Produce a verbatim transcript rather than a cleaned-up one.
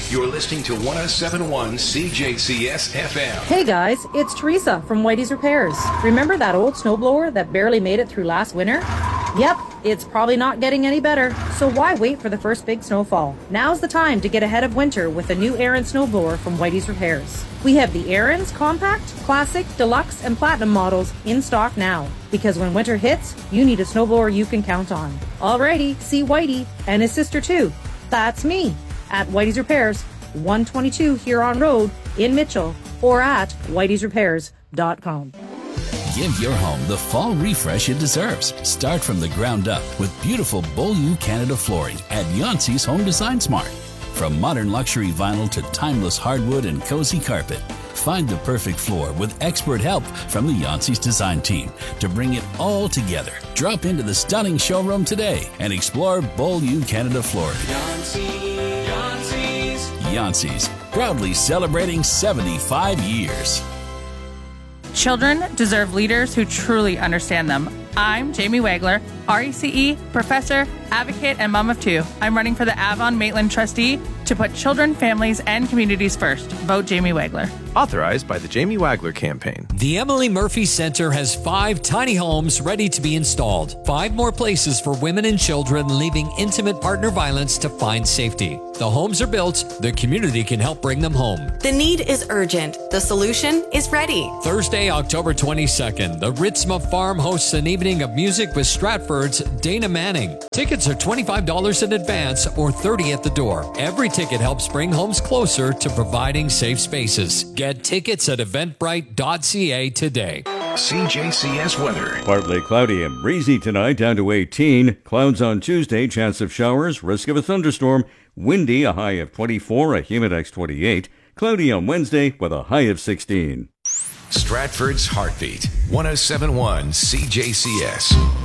You're listening to one oh seven point one C J C S F M. Hey guys, it's Teresa from Whitey's Repairs. Remember that old snowblower that barely made it through last winter? Yep, it's probably not getting any better, so why wait for the first big snowfall? Now's the time to get ahead of winter with a new Aaron snowblower from Whitey's Repairs. We have the Aaron's Compact, Classic, Deluxe, and Platinum models in stock now. Because when winter hits, you need a snowblower you can count on. Alrighty, see Whitey and his sister too. That's me at Whitey's Repairs, one twenty-two Huron Road in Mitchell, or at whiteys repairs dot com. Give your home the fall refresh it deserves. Start from the ground up with beautiful Beaulieu Canada flooring at Yancey's Home Design Smart. From modern luxury vinyl to timeless hardwood and cozy carpet, find the perfect floor with expert help from the Yancey's design team to bring it all together. Drop into the stunning showroom today and explore Beaulieu Canada flooring. Yancey, Yancey's. Yancey's, proudly celebrating seventy-five years. Children deserve leaders who truly understand them. I'm Jamie Wagler, R E C E, professor, advocate, and mom of two. I'm running for the Avon-Maitland trustee to put children, families, and communities first. Vote Jamie Wagler. Authorized by the Jamie Wagler campaign. The Emily Murphy Center has five tiny homes ready to be installed. Five more places for women and children leaving intimate partner violence to find safety. The homes are built. The community can help bring them home. The need is urgent. The solution is ready. Thursday, October twenty-second, the Ritzma Farm hosts an evening of music with Stratford's Dana Manning. Tickets are twenty-five dollars in advance or thirty dollars at the door. Every ticket helps bring homes closer to providing safe spaces. Get tickets at eventbrite dot c a today. C J C S weather. Partly cloudy and breezy tonight, down to eighteen. Clouds on Tuesday, chance of showers, risk of a thunderstorm. Windy, a high of twenty-four, a humidex twenty-eight. Cloudy on Wednesday with a high of sixteen. Stratford's Heartbeat, one oh seven point one C J C S.